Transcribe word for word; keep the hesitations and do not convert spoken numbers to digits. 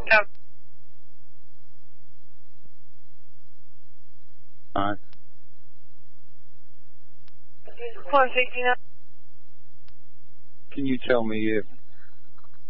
Alright. four sixty-nine. Can you tell me if